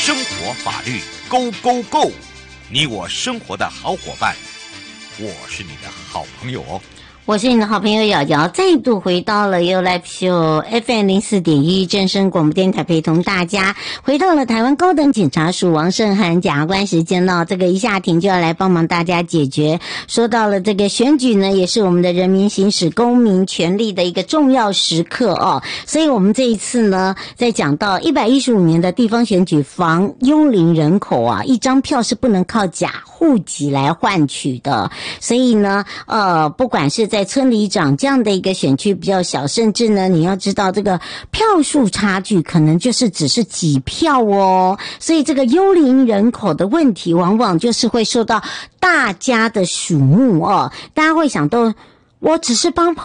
生活法律 Go Go Go， 你我生活的好伙伴，我是你的好朋友哦。 我是你的好朋友瑶瑶，再度回到了 You Live Show FM 04.1正声广播电台，陪同大家回到了台湾高等检察署王胜涵检察官时间了。这个一下庭就要来帮忙大家解决。说到了这个选举呢，也是我们的人民行使公民权利的一个重要时刻哦。所以我们这一次呢，在讲到115年的地方选举防幽灵人口啊，一张票是不能靠假户籍来换取的。所以呢，不管是在村里长这样的一个选区比较小，甚至呢，你要知道这个票数差距可能就是只是几票哦，所以这个幽灵人口的问题往往就是会受到大家的瞩目哦。大家会想到，我只是帮